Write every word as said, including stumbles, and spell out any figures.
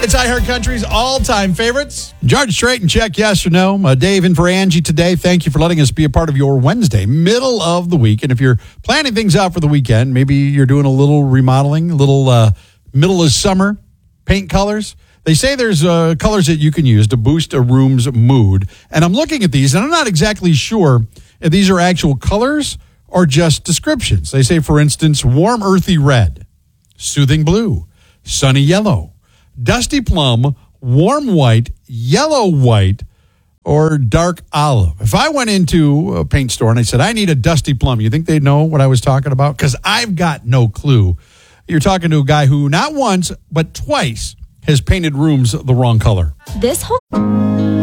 It's iHeart Country's all-time favorites. George Strait and check yes or no. Uh, Dave in for Angie today. Thank you for letting us be a part of your Wednesday, middle of the week. And if you're planning things out for the weekend, maybe you're doing a little remodeling, a little uh, middle of summer paint colors. They say there's uh, colors that you can use to boost a room's mood. And I'm looking at these, and I'm not exactly sure if these are actual colors or just descriptions. They say, for instance, warm earthy red, soothing blue, sunny yellow, dusty plum, warm white, yellow white, or dark olive. If I went into a paint store and I said, I need a dusty plum, you think they'd know what I was talking about? Because I've got no clue. You're talking to a guy who not once, but twice has painted rooms the wrong color. This whole...